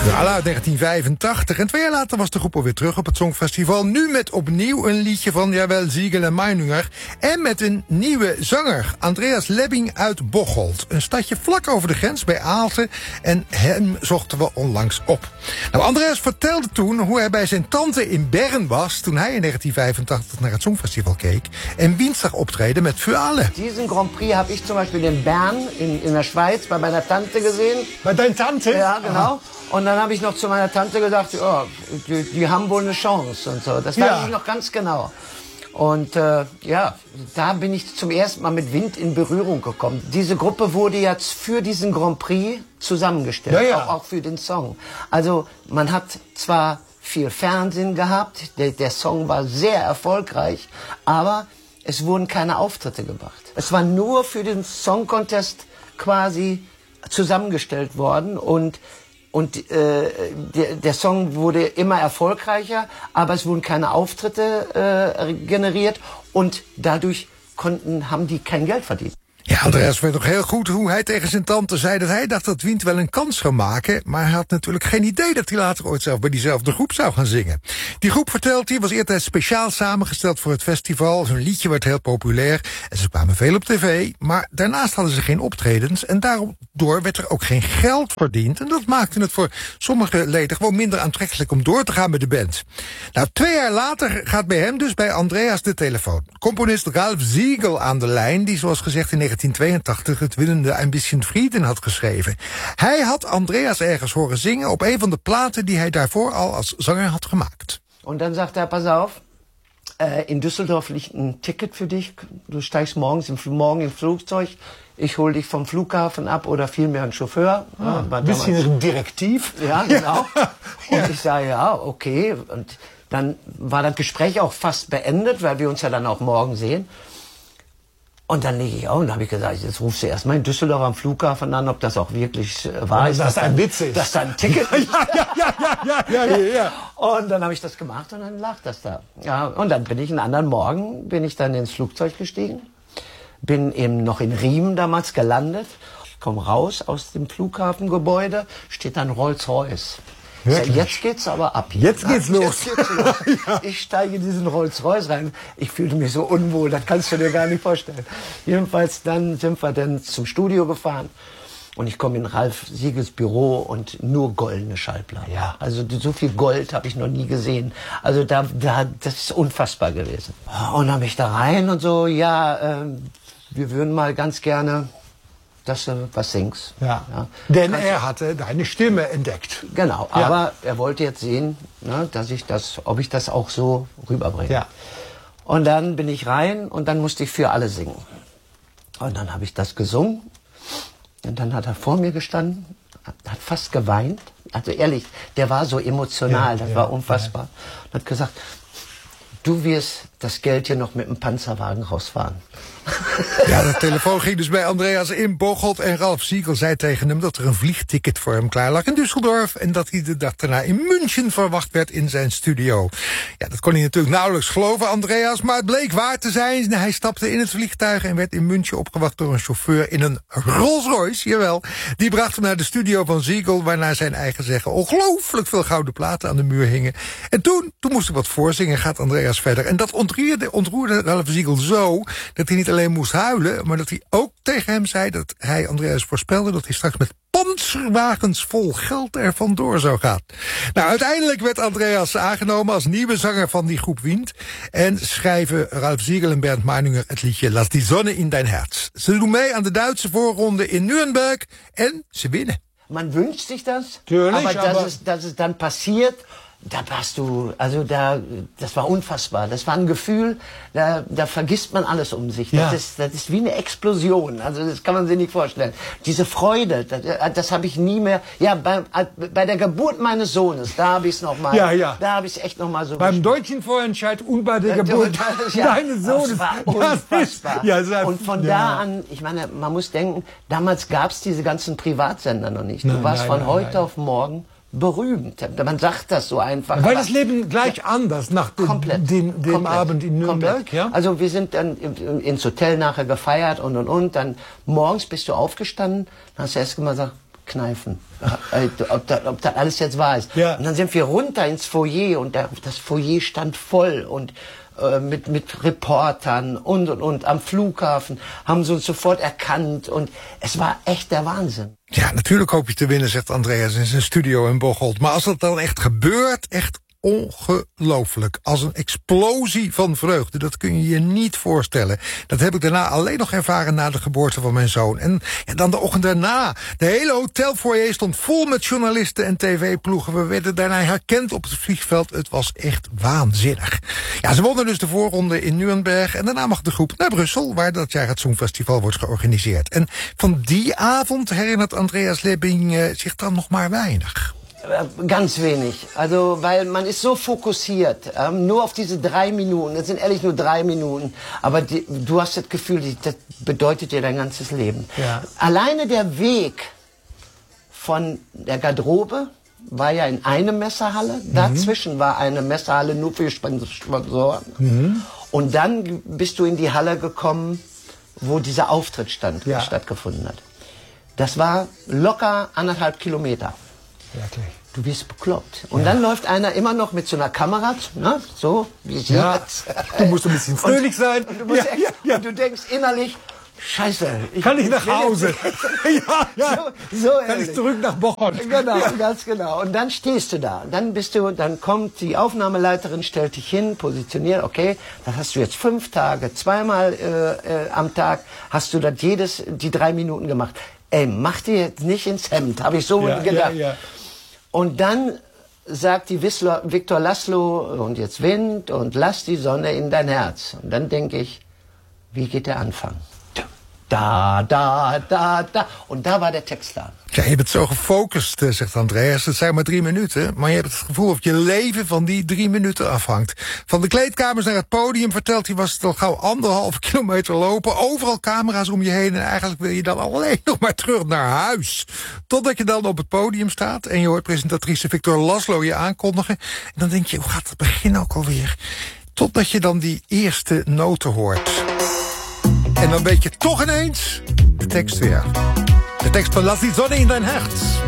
Voilà, uit 1985. En 2 jaar later was de groep alweer terug op het Songfestival. Nu met opnieuw een liedje van, jawel, Siegel en Meininger. En met een nieuwe zanger, Andreas Lebbing uit Bocholt. Een stadje vlak over de grens bij Aalten. En hem zochten we onlangs op. Nou, Andreas vertelde toen hoe hij bij zijn tante in Bern was toen hij in 1985 naar het Songfestival keek en Wien zag optreden met Für alle. Diesen Grand Prix habe ich zum Beispiel in Bern, in der Schweiz, bei meiner Tante gesehen. Bei deiner Tante? Ja, genau. Aha. Und dann habe ich noch zu meiner Tante gesagt, oh, die haben wohl eine Chance und so. Das weiß ich noch ganz genau. Und ja, da bin ich zum ersten Mal mit Wind in Berührung gekommen. Diese Gruppe wurde jetzt für diesen Grand Prix zusammengestellt, auch für den Song. Also man hat zwar viel Fernsehen gehabt, der Song war sehr erfolgreich, aber es wurden keine Auftritte gemacht. Es war nur für den Song Contest quasi zusammengestellt worden und der Song wurde immer erfolgreicher, aber es wurden keine Auftritte generiert und dadurch haben die kein Geld verdient. Ja, Andreas weet nog heel goed hoe hij tegen zijn tante zei dat hij dacht dat Wind wel een kans zou maken, maar hij had natuurlijk geen idee dat hij later ooit zelf bij diezelfde groep zou gaan zingen. Die groep, vertelt hij, was eerder speciaal samengesteld voor het festival. Zo'n liedje werd heel populair en ze kwamen veel op tv, maar daarnaast hadden ze geen optredens en daardoor werd er ook geen geld verdiend. En dat maakte het voor sommige leden gewoon minder aantrekkelijk om door te gaan met de band. Nou, 2 jaar later gaat bij hem dus bij Andreas de telefoon. Componist Ralf Siegel aan de lijn, die zoals gezegd in 1982 het winnende Ein bisschen Frieden had geschreven. Hij had Andreas ergens horen zingen op een van de platen die hij daarvoor al als zanger had gemaakt. Und dann sagt er, pass auf, in Düsseldorf liegt ein Ticket für dich. Du steigst morgen im Flugzeug. Ich hol dich vom Flughafen ab oder vielmehr ein Chauffeur. Ein bisschen direktiv. Ja, genau. Und ich sage, ja, okay. Und dann war das Gespräch auch fast beendet, weil wir uns ja dann auch morgen sehen. Und dann lege ich auf und habe ich gesagt, jetzt rufst du erstmal in Düsseldorf am Flughafen an, ob das auch wirklich wahr ist. Dass das ein Witz ist. Dass da ein Ticket ist. Ja. Und dann habe ich das gemacht und dann lag das da. Ja, und dann bin ich einen anderen Morgen, dann ins Flugzeug gestiegen, bin eben noch in Riemen damals gelandet, komme raus aus dem Flughafengebäude, steht dann Rolls-Royce. Jetzt geht's aber ab. Jetzt geht's los. Ja. Ich steige in diesen Rolls-Royce rein. Ich fühlte mich so unwohl, das kannst du dir gar nicht vorstellen. Jedenfalls dann sind wir dann zum Studio gefahren und ich komme in Ralf Siegels Büro und nur goldene Schallplatten. Ja. Also so viel Gold habe ich noch nie gesehen. Also das ist unfassbar gewesen. Und dann bin ich da rein und so, ja, wir würden mal ganz gerne, dass du was singst. Ja. Denn er hatte deine Stimme entdeckt. Genau, aber er wollte jetzt sehen, ne, ob ich das auch so rüberbringe. Ja. Und dann bin ich rein und dann musste ich für alle singen. Und dann habe ich das gesungen und dann hat er vor mir gestanden, hat fast geweint. Also ehrlich, der war so emotional, das war unfassbar. Und hat gesagt, du wirst das Geld hier noch met een Panzerwagen rausfahren. Ja, de telefoon ging dus bij Andreas in Bocholt en Ralf Siegel zei tegen hem dat er een vliegticket voor hem klaar lag in Düsseldorf en dat hij de dag daarna in München verwacht werd in zijn studio. Ja, dat kon hij natuurlijk nauwelijks geloven, Andreas, maar het bleek waar te zijn. Hij stapte in het vliegtuig en werd in München opgewacht door een chauffeur in een Rolls-Royce, jawel. Die bracht hem naar de studio van Siegel, waarna zijn eigen zeggen ongelooflijk veel gouden platen aan de muur hingen. En toen moest hij wat voorzingen, gaat Andreas verder. En dat ontroerde Ralf Siegel zo dat hij niet alleen moest huilen, maar dat hij ook tegen hem zei dat hij Andreas voorspelde dat hij straks met panzerwagens vol geld er vandoor zou gaan. Nou, uiteindelijk werd Andreas aangenomen als nieuwe zanger van die groep Wind en schrijven Ralf Siegel en Bernd Meininger het liedje Lass die Sonne in dein Herz. Ze doen mee aan de Duitse voorronde in Nürnberg en ze winnen. Man wünscht sich das, Natürlich, aber dass es dann passiert, da warst du, also das war unfassbar. Das war ein Gefühl, da vergisst man alles um sich. Ja. Das ist wie eine Explosion. Also das kann man sich nicht vorstellen. Diese Freude, das habe ich nie mehr. Ja, bei der Geburt meines Sohnes, da habe ich es noch mal. Ja. Da habe ich es echt noch mal so. Beim deutschen Vorentscheid und bei der Geburt deines Sohnes. Das war unfassbar. Und von da an, ich meine, man muss denken, damals gab es diese ganzen Privatsender noch nicht. Du warst von heute auf morgen berühmt. Man sagt das so einfach. Weil das Leben gleich anders nach dem Abend in Nürnberg, ja? Also wir sind dann ins Hotel nachher gefeiert und. Dann morgens bist du aufgestanden, dann hast du erst mal gesagt, kneifen, ob das alles jetzt wahr ist. Ja. Und dann sind wir runter ins Foyer und das Foyer stand voll und mit Reportern und am Flughafen haben sie uns sofort erkannt und es war echt der Wahnsinn. Ja, natuurlijk hoop je te winnen, zegt Andreas in zijn studio in Bocholt. Maar als dat dan echt gebeurt, echt ongelooflijk. Als een explosie van vreugde. Dat kun je je niet voorstellen. Dat heb ik daarna alleen nog ervaren na de geboorte van mijn zoon. En dan de ochtend daarna. De hele hotelfoyer stond vol met journalisten en tv-ploegen. We werden daarna herkend op het vliegveld. Het was echt waanzinnig. Ja, ze wonnen dus de voorronde in Nuremberg. En daarna mag de groep naar Brussel, waar dat jaar het Songfestival wordt georganiseerd. En van die avond herinnert Andreas Lebbing zich dan nog maar weinig. Ganz wenig. Also, weil man ist so fokussiert, nur auf diese 3 Minuten. Das sind ehrlich nur 3 Minuten. Aber du hast das Gefühl, das bedeutet dir dein ganzes Leben. Ja. Alleine der Weg von der Garderobe war ja in eine Messerhalle. Dazwischen war eine Messerhalle nur für Sponsoren. Und dann bist du in die Halle gekommen, wo dieser Auftritt stattgefunden hat. Das war locker 1,5 Kilometer. Wirklich. Du bist bekloppt. Und dann läuft einer immer noch mit so einer Kamera, ne? So wie sie jetzt. Du musst ein bisschen fröhlich sein. Und du denkst innerlich, Scheiße. Kann ich nach Hause? So Kann ich zurück nach Bocholt? Genau, ganz genau. Und dann stehst du da. Dann kommt die Aufnahmeleiterin, stellt dich hin, positioniert, okay, das hast du jetzt 5 Tage, 2-mal am Tag hast du das die 3 Minuten gemacht. Ey, mach dir jetzt nicht ins Hemd, habe ich so gedacht. Ja. Und dann sagt die Viktor Laszlo, und jetzt Wind und lass die Sonne in dein Herz. Und dann denke ich, wie geht der Anfang? Da, da, da, da. Und da war der Text da. Ja, je bent zo gefocust, zegt Andreas. Het zijn maar 3 minuten, maar je hebt het gevoel of je leven van die 3 minuten afhangt. Van de kleedkamers naar het podium, vertelt hij, was het al gauw 1,5 kilometer lopen. Overal camera's om je heen en eigenlijk wil je dan alleen nog maar terug naar huis. Totdat je dan op het podium staat en je hoort presentatrice Viktor Laszlo je aankondigen. En dan denk je, hoe gaat het begin ook alweer? Totdat je dan die eerste noten hoort. En dan weet je toch ineens de tekst weer. De tekst van Lass die Sonne in dein Herz.